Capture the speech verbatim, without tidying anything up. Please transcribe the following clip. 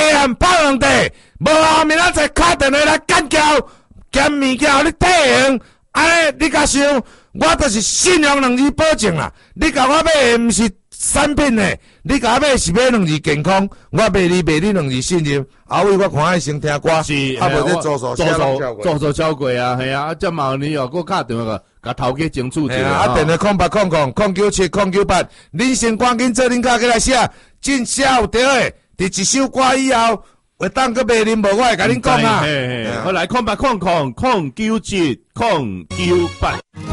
汉拍两地，无后面仔再敲电话来干叫，兼物件互你退还，安尼你甲想，我就是信用两字保证啦。你甲我买的毋是产品呢，你甲我买是买两字健康，我卖你卖你两字信任。后尾我看爱先听歌， 是， 啊无咧做数做做数做数超过啊，系啊，这嘛你又搁敲电话个，甲头家争取一下啊，电话空八空空空九七空九八，恁先赶紧做恁家己来写，真写有对的。伫一首歌以后，会当搁卖恁无，我会甲恁讲啊。 好来空八空空空九七空九八。